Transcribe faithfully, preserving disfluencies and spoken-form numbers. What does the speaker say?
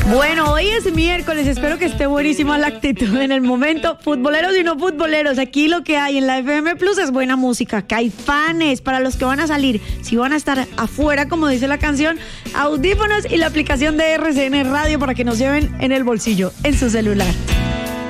Bueno, hoy es miércoles, espero que esté buenísima la actitud en el momento. Futboleros y no futboleros, aquí lo que hay en la F M Plus es buena música. Caifanes, para los que van a salir, si van a estar afuera, como dice la canción, audífonos y la aplicación de R C N Radio para que nos lleven en el bolsillo, en su celular.